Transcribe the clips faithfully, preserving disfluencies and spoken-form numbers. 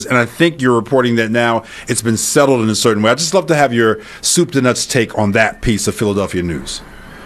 And I think you're reporting that now it's been settled in a certain way. I'd just love to have your soup to nuts take on that piece of Philadelphia news.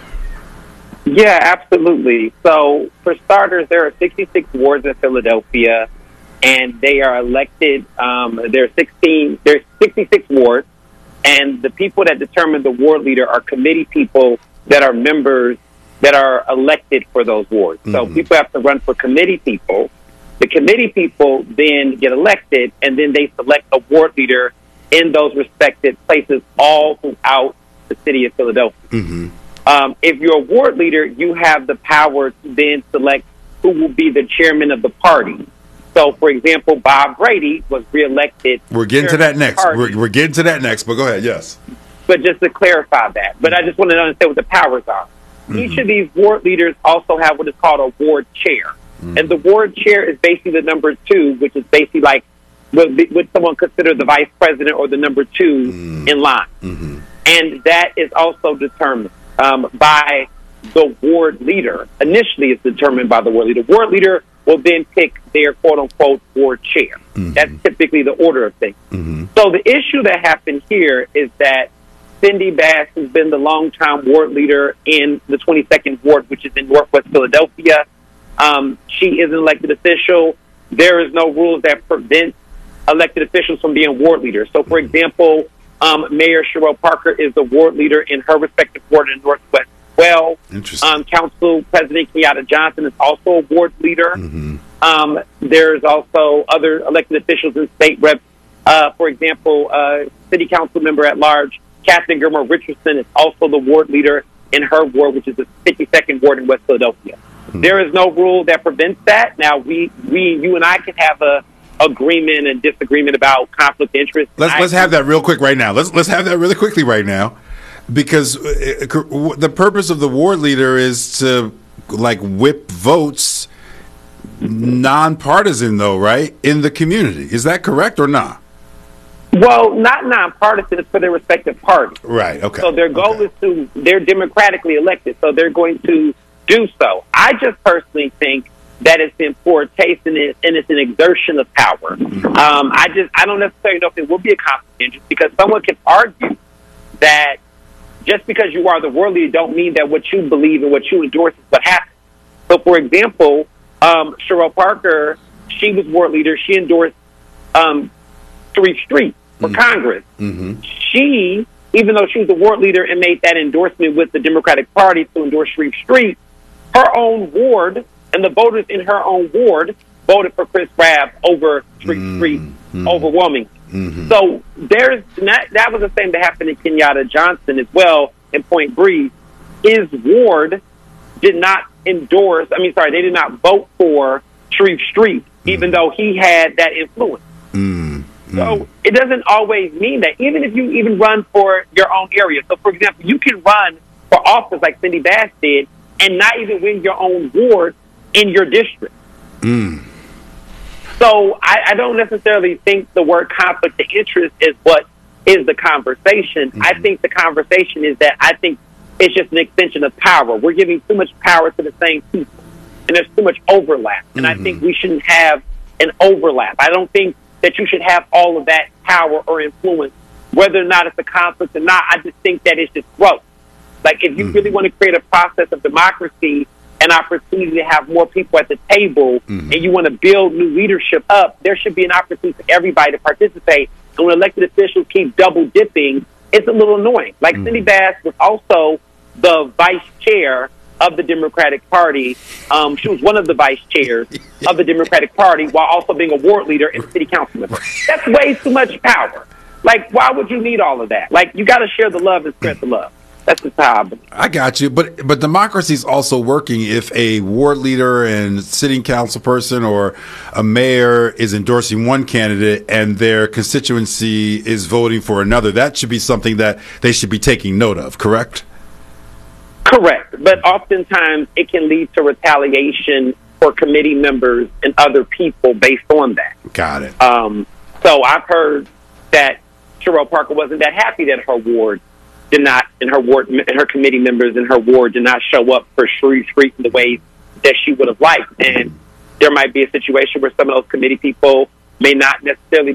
Yeah, absolutely. So, for starters, there are sixty-six wards in Philadelphia, and they are elected. Um, there are sixteen. There's sixty-six wards, and the people that determine the ward leader are committee people that are members that are elected for those wards. Mm-hmm. So people have to run for committee people. The committee people then get elected, and then they select a ward leader in those respective places all throughout the city of Philadelphia. Mm-hmm. Um, if you're a ward leader, you have the power to then select who will be the chairman of the party. So, for example, Bob Brady was reelected. We're getting to that next. We're, we're getting to that next, but go ahead, yes. But just to clarify that, but I just want to understand what the powers are. Mm-hmm. Each of these ward leaders also have what is called a ward chair. Mm-hmm. And the ward chair is basically the number two, which is basically like would, would someone consider the vice president or the number two mm-hmm. in line. Mm-hmm. And that is also determined um, by the ward leader. Initially, it's determined by the ward leader. Ward leader will then pick their quote-unquote ward chair. Mm-hmm. That's typically the order of things. Mm-hmm. So the issue that happened here is that Cindy Bass has been the longtime ward leader in the twenty-second Ward, which is in Northwest Philadelphia. Um, she is an elected official. There is no rules that prevent elected officials from being ward leaders. So, for example, um, Mayor Cherelle Parker is the ward leader in her respective ward in Northwest as well. Um, Council President Kenyatta Johnson is also a ward leader. Mm-hmm. Um, there's also other elected officials and state reps. Uh, for example, uh, City Council member at large, Catherine Gilmore Richardson, is also the ward leader in her ward, which is the fifty-second Ward in West Philadelphia. Mm-hmm. There is no rule that prevents that. Now, we, we, you and I can have a agreement and disagreement about conflict of interest. Let's let's have that real quick right now. Let's let's have that really quickly right now, because the purpose of the ward leader is to like whip votes, nonpartisan though, right, in the community. Is that correct or not? Well, not nonpartisan, it's for their respective parties. Right, okay. So their goal okay. is to, they're democratically elected, so they're going to do so. I just personally think that it's in poor taste and it's, and it's an exertion of power. Mm-hmm. Um, I just, I don't necessarily know if it will be a conflict of interest, because someone can argue that just because you are the ward leader don't mean that what you believe and what you endorse is what happens. So, for example, um, Cherelle Parker, she was ward leader. She endorsed um, Sharif Street for mm-hmm. Congress. Mm-hmm. She, even though she was the ward leader and made that endorsement with the Democratic Party to endorse Sharif Street, her own ward and the voters in her own ward voted for Chris Rabb over Sharif mm-hmm. Street overwhelmingly. Mm-hmm. So there's that, that was the same that happened to Kenyatta Johnson as well in Point Breeze. His ward did not endorse, I mean, sorry, they did not vote for Sharif Street, mm-hmm. even though he had that influence. Mm-hmm. So it doesn't always mean that, even if you even run for your own area. So, for example, you can run for office like Cindy Bass did and not even win your own ward in your district. Mm. So I, I don't necessarily think the word conflict of interest is what is the conversation. Mm-hmm. I think the conversation is that I think it's just an extension of power. We're giving too much power to the same people, and there's too much overlap. And mm-hmm. I think we shouldn't have an overlap. I don't think that you should have all of that power or influence, whether or not it's a conflict or not. I just think that it's just growth. Like, if you mm-hmm. really want to create a process of democracy, an opportunity to have more people at the table, mm-hmm. and you want to build new leadership up, there should be an opportunity for everybody to participate. And when elected officials keep double dipping, it's a little annoying. Like mm-hmm. Cindy Bass was also the vice chair of the Democratic Party. Um, she was one of the vice chairs of the Democratic Party while also being a ward leader and city council member. That's way too much power. Like, why would you need all of that? Like, you got to share the love and spread the love. That's the time. I got you, but but democracy is also working if a ward leader and city council person or a mayor is endorsing one candidate and their constituency is voting for another. That should be something that they should be taking note of, correct? Correct, but oftentimes it can lead to retaliation for committee members and other people based on that. Got it. Um, so I've heard that Cherelle Parker wasn't that happy that her ward did not, and her ward, and her committee members in her ward did not show up for Sharif Street in the way that she would have liked. And there might be a situation where some of those committee people may not necessarily